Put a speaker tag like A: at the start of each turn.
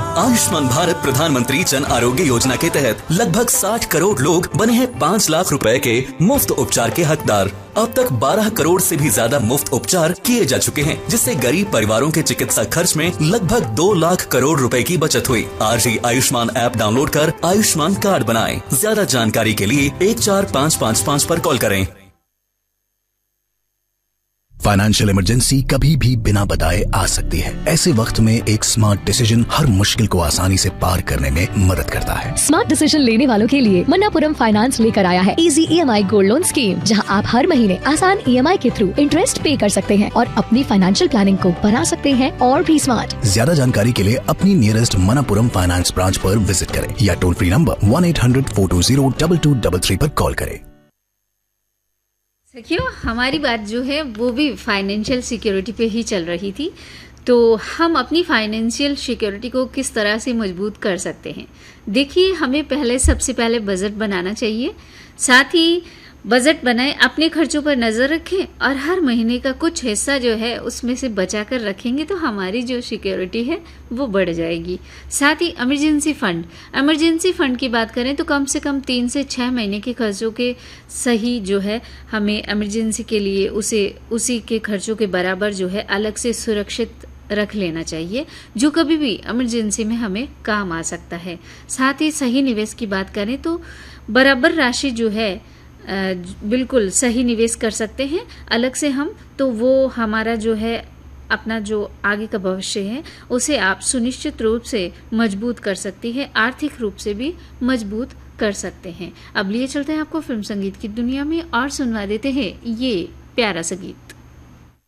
A: आयुष्मान भारत प्रधानमंत्री जन आरोग्य योजना के तहत लगभग 60 करोड़ लोग बने हैं 5 लाख रुपए के मुफ्त उपचार के हकदार। अब तक 12 करोड़ से भी ज्यादा मुफ्त उपचार किए जा चुके हैं, जिससे गरीब परिवारों के चिकित्सा खर्च में लगभग 2 लाख करोड़ रुपए की बचत हुई। आज ही आयुष्मान ऐप डाउनलोड कर आयुष्मान कार्ड बनाएं। ज्यादा जानकारी के लिए 14555 पर कॉल करें।
B: फाइनेंशियल इमरजेंसी कभी भी बिना बताए आ सकती है। ऐसे वक्त में एक स्मार्ट डिसीजन हर मुश्किल को आसानी से पार करने में मदद करता है।
C: स्मार्ट डिसीजन लेने वालों के लिए मन्नापुरम फाइनेंस लेकर आया है easy EMI gold loan scheme, जहां आप हर महीने आसान EMI के थ्रू इंटरेस्ट पे कर सकते हैं और अपनी फाइनेंशियल प्लानिंग को बना सकते हैं और भी स्मार्ट।
B: ज्यादा जानकारी के लिए अपनी नियरेस्ट मन्नापुरम फाइनेंस ब्रांच पर विजिट करें या टोल फ्री नंबर 1-800-420-2233 पर कॉल करें।
D: सखियों, हमारी बात जो है वो भी फाइनेंशियल सिक्योरिटी पे ही चल रही थी। तो हम अपनी फाइनेंशियल सिक्योरिटी को किस तरह से मजबूत कर सकते हैं? देखिए, हमें सबसे पहले बजट बनाना चाहिए। साथ ही बजट बनाएं, अपने खर्चों पर नजर रखें और हर महीने का कुछ हिस्सा जो है उसमें से बचा कर रखेंगे तो हमारी जो सिक्योरिटी है वो बढ़ जाएगी। साथ ही इमरजेंसी फंड की बात करें तो कम से कम 3 से 6 महीने के खर्चों के सही जो है हमें इमरजेंसी के लिए उसी के खर्चों के बराबर जो है अलग से सुरक्षित रख लेना चाहिए, जो कभी भी इमरजेंसी में हमें काम आ सकता है। साथ ही सही निवेश की बात करें तो बराबर राशि जो है बिल्कुल सही निवेश कर सकते हैं अलग से हम, तो वो हमारा जो है अपना जो आगे का भविष्य है उसे आप सुनिश्चित रूप से मजबूत कर सकती है, आर्थिक रूप से भी मजबूत कर सकते हैं। अब लिए चलते हैं आपको फिल्म संगीत की दुनिया में और सुनवा देते हैं ये प्यारा सा गीत।